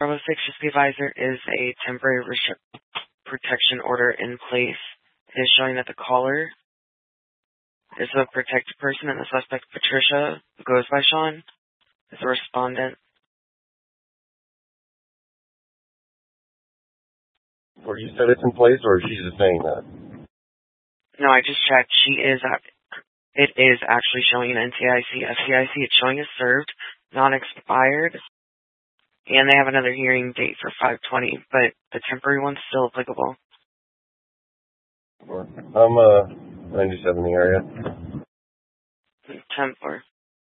Bravo 6, just be advised there is a temporary protection order in place. It is showing that the caller is a protected person and the suspect, Patricia, who goes by Sean, is the respondent. Or you said it's in place, or she's just saying that? No, I just checked. It is actually showing an NCIC, FCIC. It's showing as served, not expired, and they have another hearing date for 5/20, but the temporary one's still applicable. I'm 97 in the area. 10-4.